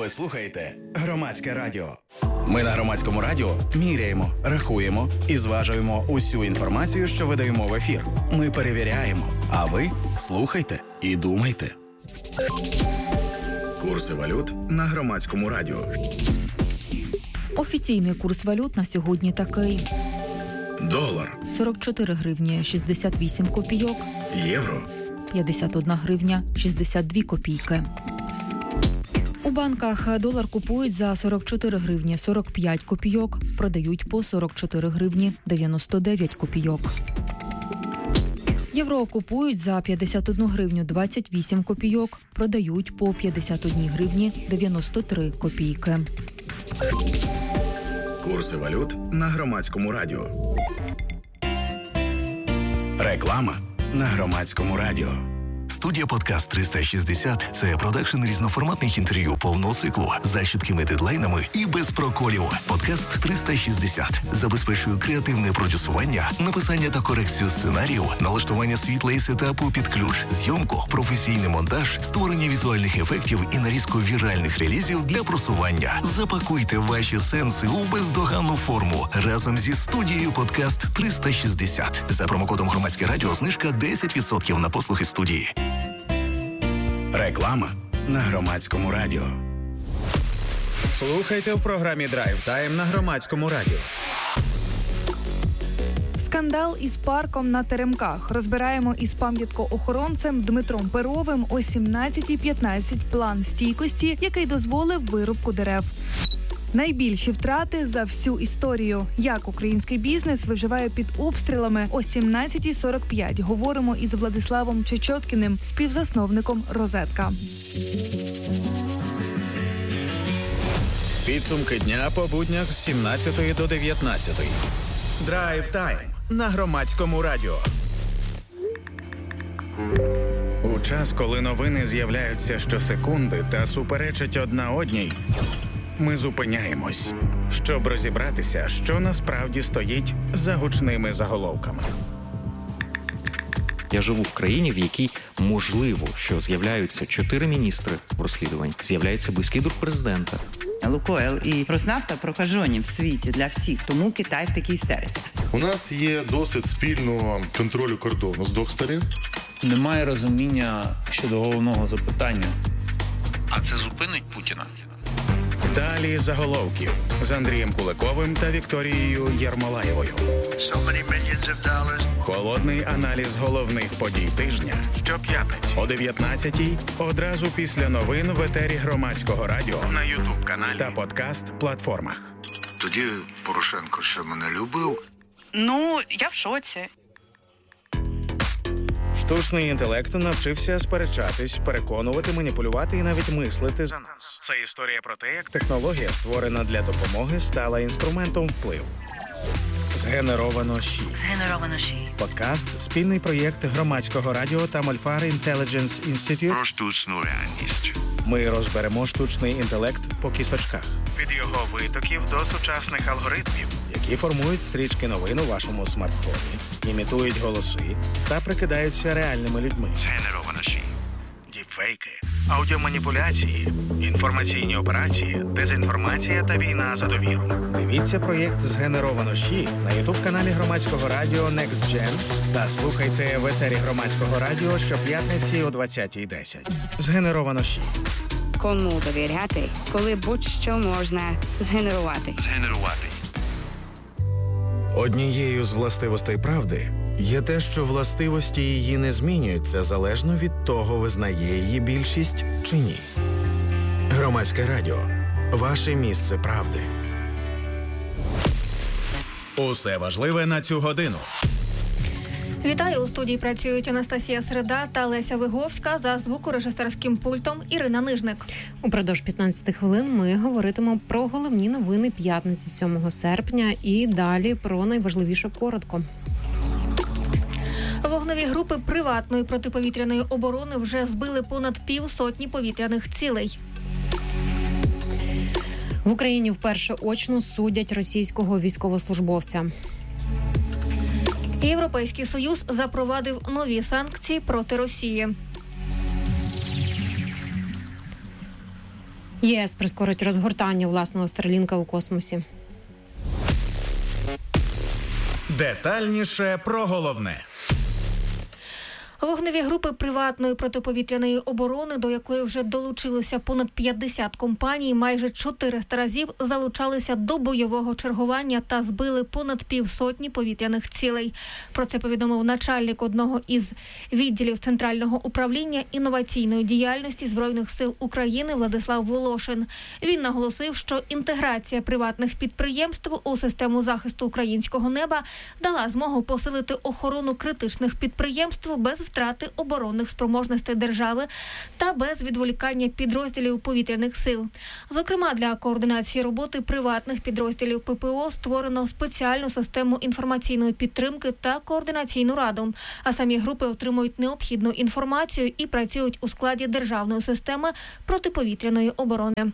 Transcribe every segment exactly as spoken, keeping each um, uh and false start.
Ви слухаєте Громадське радіо. Ми на Громадському радіо міряємо, рахуємо і зважуємо усю інформацію, що видаємо в ефір. Ми перевіряємо, а ви слухайте і думайте. Курси валют на Громадському радіо. Офіційний курс валют на сьогодні такий. Долар сорок чотири гривні шістдесят вісім копійок. Євро п'ятдесят одна гривня шістдесят дві копійки. У банках долар купують за сорок чотири гривні сорок п'ять копійок, продають по сорок чотири гривні дев'яносто дев'ять копійок. Євро купують за п'ятдесят одну гривню двадцять вісім копійок, продають по п'ятдесят одну гривні дев'яносто три копійки. Курси валют на Громадському радіо. Реклама на Громадському радіо. Студія «Подкаст триста шістдесят» – це продакшн різноформатних інтерв'ю повного циклу за чіткими дедлайнами і без проколів. «Подкаст триста шістдесят» забезпечує креативне продюсування, написання та корекцію сценарію, налаштування світла і сетапу під ключ, зйомку, професійний монтаж, створення візуальних ефектів і нарізку віральних релізів для просування. Запакуйте ваші сенси у бездоганну форму разом зі студією «Подкаст триста шістдесят». За промокодом «Громадське радіо» знижка десять відсотків на послуги студії. Реклама на Громадському радіо. Слухайте в програмі «Драйв Тайм» на Громадському радіо. Скандал із парком на Теремках. Розбираємо із пам'яткоохоронцем Дмитром Перовим о сімнадцятій п'ятнадцять план стійкості, який дозволив вирубку дерев. Найбільші втрати за всю історію. Як український бізнес виживає під обстрілами о сімнадцятій сорок п'ять. Говоримо із Владиславом Чечоткіним, співзасновником «Розетка». Підсумки дня по буднях з сімнадцятої до дев'ятнадцятої. Драйв Тайм на Громадському радіо. У час, коли новини з'являються щосекунди та суперечать одна одній, ми зупиняємось, щоб розібратися, що насправді стоїть за гучними заголовками. Я живу в країні, в якій можливо, що з'являються чотири міністри в розслідуванні, з'являється близький друг президента. Лукойл і Роснафта прокажені в світі для всіх, тому Китай в такій істериці. У нас є досвід спільного контролю кордону з двох сторін. Немає розуміння щодо головного запитання. А це зупинить Путіна? Далі заголовків з Андрієм Куликовим та Вікторією Єрмолаєвою. Холодний аналіз головних подій тижня. Щоп'ятниці о дев'ятнадцятій, одразу після новин в етері Громадського радіо, на ютуб-каналі та подкаст-платформах. Тоді Порошенко ще мене любив. Ну, я в шоці. Штучний інтелект навчився сперечатись, переконувати, маніпулювати і навіть мислити за нас. Це історія про те, як технологія, створена для допомоги, стала інструментом впливу. Згенеровано ЩІ. Згенеровано ЩІ. Подкаст – спільний проєкт Громадського радіо та Мольфар Intelligence Institute. Про штучну реальність. Ми розберемо штучний інтелект по кісточках. Від його витоків до сучасних алгоритмів, які формують стрічки новин у вашому смартфоні, імітують голоси та прикидаються реальними людьми. Згенеровано ЩІ. Діпфейки, аудіоманіпуляції, інформаційні операції, дезінформація та війна за довіру. Дивіться проєкт «Згенеровано ЩІ» на ютуб-каналі Громадського радіо Next Gen та слухайте в етері Громадського радіо щоп'ятниці о двадцятій десять. «Згенеровано ЩІ». Кому довіряти, коли будь-що можна згенерувати? Згенерувати. Однією з властивостей правди є те, що властивості її не змінюються залежно від того, визнає її більшість чи ні. Громадське радіо. Ваше місце правди. Усе важливе на цю годину. Вітаю, у студії працюють Анастасія Середа та Леся Виговська, за звукорежисерським пультом Ірина Нижник. Упродовж п'ятнадцяти хвилин ми говоритимемо про головні новини п'ятниці сьомого серпня і далі про найважливіше коротко. Вогневі групи приватної протиповітряної оборони вже збили понад півсотні повітряних цілей. В Україні вперше очно судять російського військовослужбовця. Європейський Союз запровадив нові санкції проти Росії. ЄС прискорить розгортання власного Старлінка у космосі. Детальніше про головне. Вогневі групи приватної протиповітряної оборони, до якої вже долучилося понад п'ятдесят компаній, майже чотириста разів залучалися до бойового чергування та збили понад півсотні повітряних цілей. Про це повідомив начальник одного із відділів Центрального управління інноваційної діяльності Збройних сил України Владислав Волошин. Він наголосив, що інтеграція приватних підприємств у систему захисту українського неба дала змогу посилити охорону критичних підприємств без втрати оборонних спроможностей держави та без відволікання підрозділів повітряних сил. Зокрема, для координації роботи приватних підрозділів ППО створено спеціальну систему інформаційної підтримки та координаційну раду, а самі групи отримують необхідну інформацію і працюють у складі державної системи протиповітряної оборони.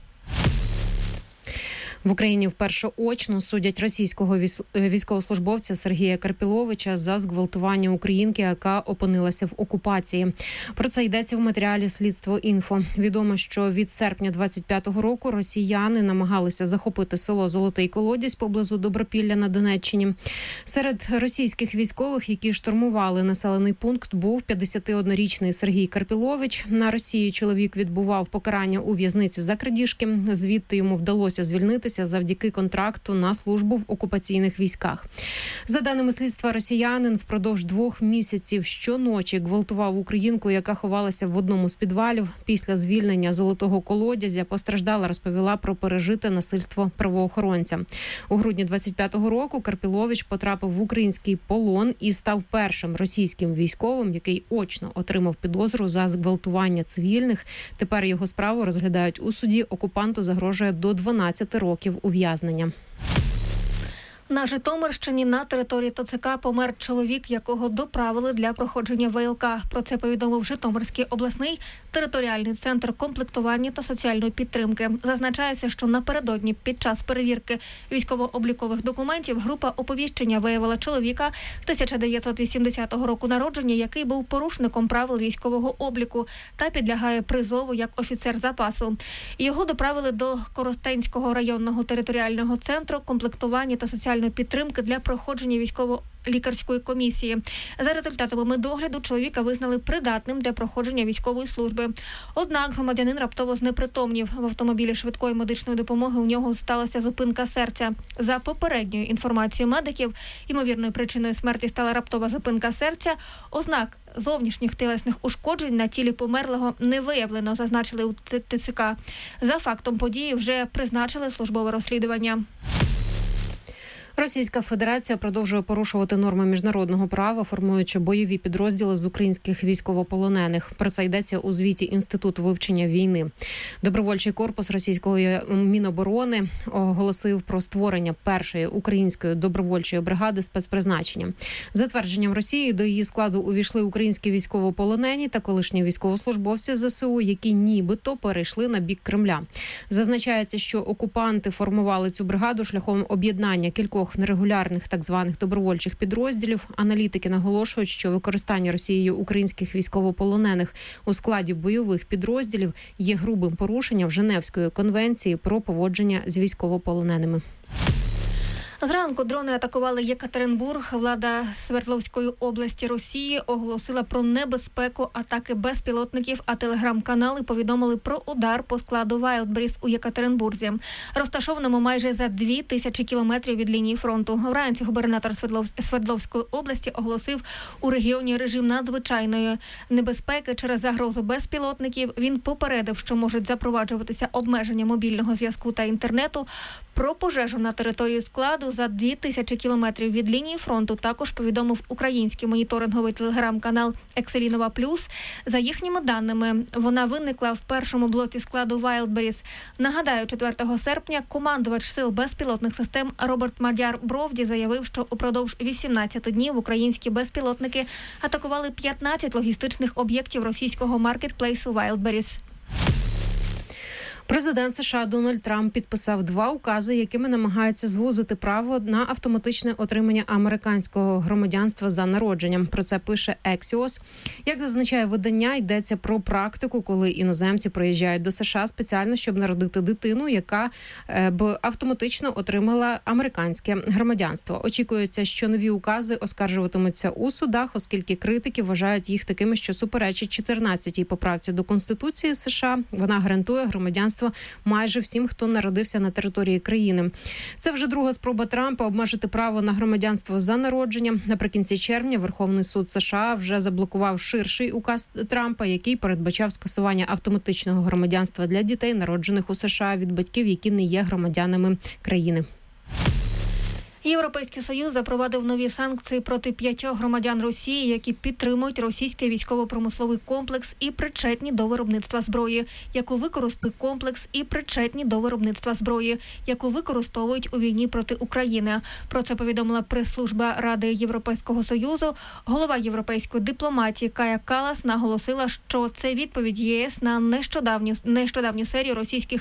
В Україні вперше очно судять російського військовослужбовця Сергія Карпіловича за зґвалтування українки, яка опинилася в окупації. Про це йдеться в матеріалі «Слідство.Інфо». Відомо, що від серпня двадцять п'ятого року росіяни намагалися захопити село Золотий Колодязь поблизу Добропілля на Донеччині. Серед російських військових, які штурмували населений пункт, був п'ятдесятиоднорічний Сергій Карпілович. На Росії чоловік відбував покарання у в'язниці за крадіжки. Звідти йому вдалося звільнитися завдяки контракту на службу в окупаційних військах. За даними слідства, росіянин впродовж двох місяців щоночі гвалтував українку, яка ховалася в одному з підвалів. Після звільнення Золотого Колодязя постраждала розповіла про пережите насильство правоохоронця. У грудні двадцять п'ятого року Карпілович потрапив в український полон і став першим російським військовим, який очно отримав підозру за зґвалтування цивільних. Тепер його справу розглядають у суді. Окупанту загрожує до дванадцяти років ув'язнення. На Житомирщині на території ТЦК помер чоловік, якого доправили для проходження ВЛК. Про це повідомив Житомирський обласний територіальний центр комплектування та соціальної підтримки. Зазначається, що напередодні під час перевірки військово-облікових документів група оповіщення виявила чоловіка тисяча дев'ятсот вісімдесятого року народження, який був порушником правил військового обліку та підлягає призову як офіцер запасу. Його доправили до Коростенського районного територіального центру комплектування та соціальної підтримки для проходження військово-лікарської комісії. За результатами медогляду чоловіка визнали придатним для проходження військової служби. Однак громадянин раптово знепритомнів. В автомобілі швидкої медичної допомоги у нього сталася зупинка серця. За попередньою інформацією медиків, ймовірною причиною смерті стала раптова зупинка серця. Ознак зовнішніх тілесних ушкоджень на тілі померлого не виявлено, зазначили у ТЦК. За фактом події вже призначили службове розслідування. Російська Федерація продовжує порушувати норми міжнародного права, формуючи бойові підрозділи з українських військовополонених. Про це йдеться у звіті Інституту вивчення війни. Добровольчий корпус російської Міноборони оголосив про створення першої української добровольчої бригади спецпризначення. За твердженням Росії, до її складу увійшли українські військовополонені та колишні військовослужбовці ЗСУ, які нібито перейшли на бік Кремля. Зазначається, що окупанти формували цю бригаду шляхом об'єднання кількох нерегулярних так званих добровольчих підрозділів. Аналітики наголошують, що використання Росією українських військовополонених у складі бойових підрозділів є грубим порушенням Женевської конвенції про поводження з військовополоненими. Зранку дрони атакували Єкатеринбург. Влада Свердловської області Росії оголосила про небезпеку атаки безпілотників, а телеграм-канали повідомили про удар по складу Wildberries у Єкатеринбурзі, розташованому майже за дві тисячі кілометрів від лінії фронту. Вранці губернатор Свердловської області оголосив у регіоні режим надзвичайної небезпеки через загрозу безпілотників. Він попередив, що можуть запроваджуватися обмеження мобільного зв'язку та інтернету. Про пожежу на території складу за дві тисячі кілометрів від лінії фронту також повідомив український моніторинговий телеграм-канал «Екселінова Плюс». За їхніми даними, вона виникла в першому блоці складу Wildberries. Нагадаю, четвертого серпня командувач сил безпілотних систем Роберт Мадяр Бровді заявив, що упродовж вісімнадцяти днів українські безпілотники атакували п'ятнадцять логістичних об'єктів російського маркетплейсу Wildberries. Президент США Дональд Трамп підписав два укази, якими намагається звузити право на автоматичне отримання американського громадянства за народженням. Про це пише Axios. Як зазначає видання, йдеться про практику, коли іноземці приїжджають до США спеціально, щоб народити дитину, яка б автоматично отримала американське громадянство. Очікується, що нові укази оскаржуватимуться у судах, оскільки критики вважають їх такими, що суперечать чотирнадцятій поправці до Конституції США. Вона гарантує громадянство майже всім, хто народився на території країни. Це вже друга спроба Трампа обмежити право на громадянство за народженням. Наприкінці червня Верховний суд США вже заблокував ширший указ Трампа, який передбачав скасування автоматичного громадянства для дітей, народжених у США від батьків, які не є громадянами країни. Європейський Союз запровадив нові санкції проти п'ятьох громадян Росії, які підтримують російський військово-промисловий комплекс і причетні до виробництва зброї, яку використовують комплекс і причетні до виробництва зброї, яку використовують у війні проти України. Про це повідомила прес-служба Ради Європейського Союзу. Голова європейської дипломатії Кая Калас наголосила, що це відповідь ЄС на нещодавню нещодавню серію російських